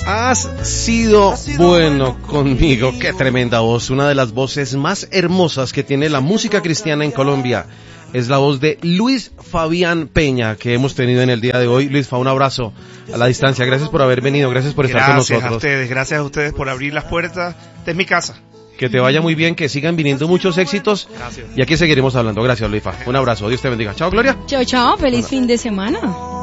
Has sido bueno conmigo. Qué tremenda voz, una de las voces más hermosas que tiene la música cristiana en Colombia. Es la voz de Luis Fabián Peña, que hemos tenido en el día de hoy. Luis Fa, un abrazo a la distancia. Gracias por haber venido, gracias por estar con nosotros. Gracias a ustedes por abrir las puertas. Esta es mi casa. Que te vaya muy bien, que sigan viniendo muchos éxitos. Gracias. Y aquí seguiremos hablando. Gracias, Luis Fa. Un abrazo, Dios te bendiga. Chao, Gloria. Chao, feliz fin de semana.